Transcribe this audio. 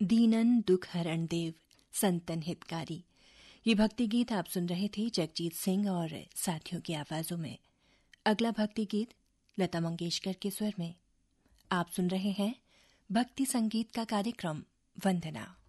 दीनन दुख हरण देव संतन हितकारी। ये भक्ति गीत आप सुन रहे थे जगजीत सिंह और साथियों की आवाजों में। अगला भक्ति गीत लता मंगेशकर के स्वर में। आप सुन रहे हैं भक्ति संगीत का कार्यक्रम वंदना।